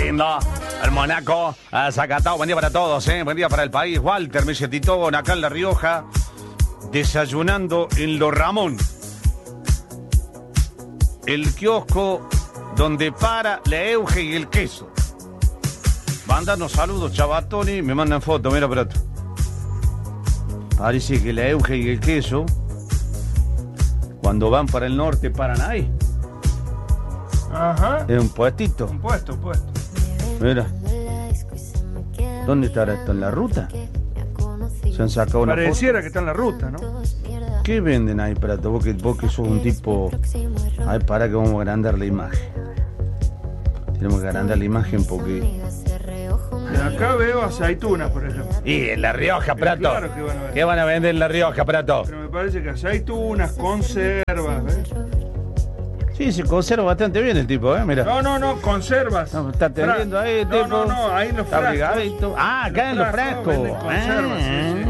lindo. El Monaco, Zacatau, buen día para todos, buen día para el país. Walter, me dice Titón, acá en La Rioja, desayunando en Lo Ramón. El kiosco donde para la Euge y el queso. Mándanos saludos, Chabatoni, me mandan fotos, mira para esto. Parece que la Euge y el queso, cuando van para el norte, paran ahí. Ajá. Es un puestito. Un puesto. Mira. ¿Dónde estará esto? ¿En la ruta? Se han sacado una Pareciera foto. que está en la ruta, ¿no? ¿Qué venden ahí, Prato? Vos que sos un tipo... Ay, para que vamos a agrandar la imagen. Tenemos que agrandar la imagen porque... Y acá veo aceitunas, por ejemplo. Y en La Rioja, Prato. Claro que van a ver. ¿Qué van a vender en La Rioja, Prato? Pero me parece que aceitunas, conservas, ¿ves? Sí, se conserva bastante bien el tipo, mira. No, conservas. No, está atendiendo ahí, tipo. No, ahí en los Está frascos. abrigadito. Ah, acá en los frascos. Venden conservas,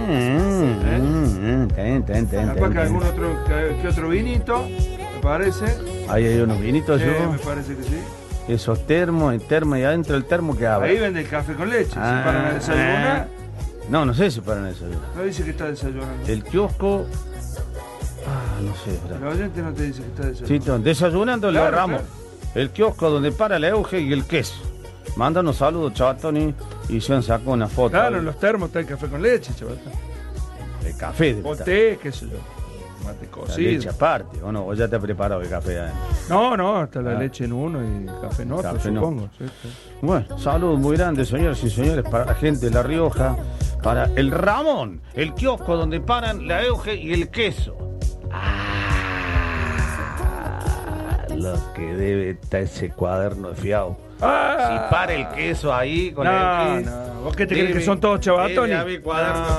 Está bien. Capaz que algún otro vinito, me parece. Ahí hay unos vinitos, yo. Me parece que sí. Esos termos, el termo y adentro el termo que abre. Ahí vende el café con leche. Si paran a desayunar. No sé si paran a desayunar. No dice que está desayunando. El kiosco. No sé, El oyente no te dice que está desayunando. Sí, desayunando en Lo Claro, Ramos. El kiosco donde para la Euge y el queso. Mándanos saludos, Chabatoni, y se han sacado una foto. Claro, en los termos está el café con leche, chaval. El café. O té, qué sé yo. Mate La cocido. leche aparte, ¿o no? ¿O ya te ha preparado el café adentro? No, está la leche en uno y el café en otro, Café en supongo. otro. Sí. Bueno, saludos muy grandes, señores y señores, para la gente de La Rioja, para el Ramón, el kiosco donde paran la Euge y el queso. Lo que debe estar ese cuaderno de fiado. Si para el queso ahí con el queso. ¿Vos qué te crees que son todos chavatones? Cuaderno